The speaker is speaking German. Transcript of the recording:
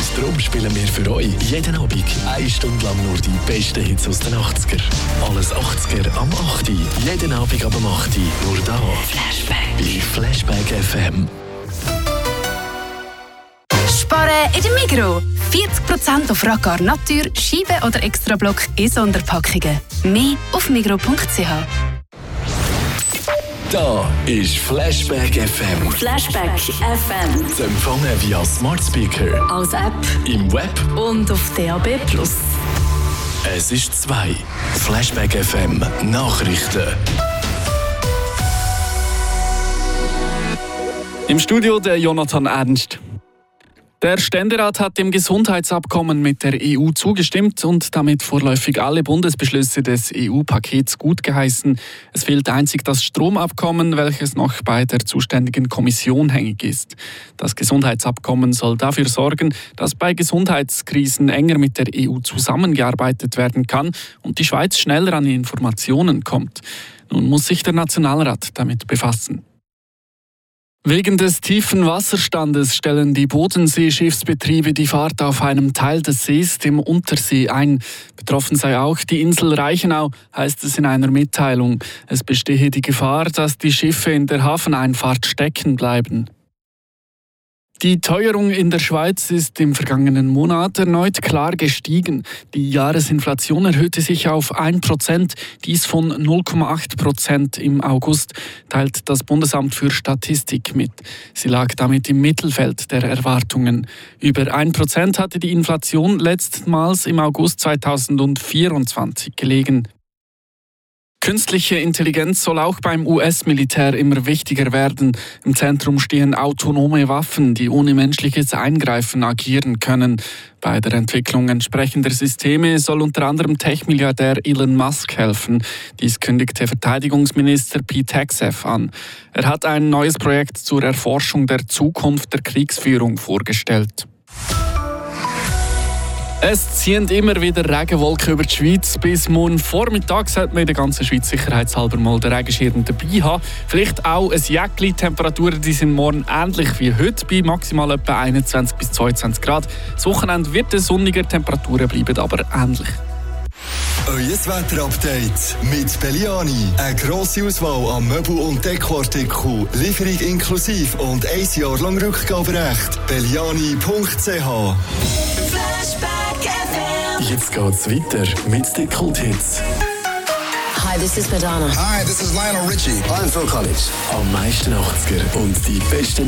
Darum spielen wir für euch jeden Abend 1 Stunde lang nur die besten Hits aus den 80er. Alles 80er am 8. Jeden Abend ab dem 8. Nur da. Bei Flashback FM. Sparen in der Migros. 40% auf Raccar Natur, Scheibe oder Extrablock in Sonderpackungen. Mehr auf migros.ch. Da ist Flashback FM. Flashback FM. Zu empfangen via Smart Speaker, Als App im Web. und auf DAB+. Es ist 2. Flashback FM Nachrichten. Im Studio der Jonathan Ernst. Der Ständerat hat dem Gesundheitsabkommen mit der EU zugestimmt und damit vorläufig alle Bundesbeschlüsse des EU-Pakets gutgeheißen. Es fehlt einzig das Stromabkommen, welches noch bei der zuständigen Kommission hängig ist. Das Gesundheitsabkommen soll dafür sorgen, dass bei Gesundheitskrisen enger mit der EU zusammengearbeitet werden kann und die Schweiz schneller an Informationen kommt. Nun muss sich der Nationalrat damit befassen. Wegen des tiefen Wasserstandes stellen die Bodensee-Schiffsbetriebe die Fahrt auf einem Teil des Sees, dem Untersee, ein. Betroffen sei auch die Insel Reichenau, heißt es in einer Mitteilung. Es bestehe die Gefahr, dass die Schiffe in der Hafeneinfahrt stecken bleiben. Die Teuerung in der Schweiz ist im vergangenen Monat erneut klar gestiegen. Die Jahresinflation erhöhte sich auf 1%, dies von 0,8% im August, teilt das Bundesamt für Statistik mit. Sie lag damit im Mittelfeld der Erwartungen. Über 1% hatte die Inflation letztmals im August 2024 gelegen. Künstliche Intelligenz soll auch beim US-Militär immer wichtiger werden. Im Zentrum stehen autonome Waffen, die ohne menschliches Eingreifen agieren können. Bei der Entwicklung entsprechender Systeme soll unter anderem Tech-Milliardär Elon Musk helfen. Dies kündigte Verteidigungsminister Pete Hegseth an. Er hat ein neues Projekt zur Erforschung der Zukunft der Kriegsführung vorgestellt. Es ziehen immer wieder Regenwolken über die Schweiz. Bis morgen Vormittag sollte man in der ganzen Schweiz sicherheitshalber mal den Regenschirm dabei haben. Vielleicht auch ein Jäckchen. Die Temperaturen die sind morgen ähnlich wie heute, bei maximal etwa 21 bis 22 Grad. Das Wochenende wird es sonniger, Temperaturen bleiben aber ähnlich. Euer Wetterupdate mit Belliani. Eine grosse Auswahl an Möbel- und Dekoartikeln. Lieferung inklusive und 1 Jahr lang Rückgaberecht. Belliani.ch. Jetzt geht's weiter mit den Kulthits. Hi, this is Madonna. Hi, this is Lionel Richie. I'm Phil Collins. Am meisten 80er und die besten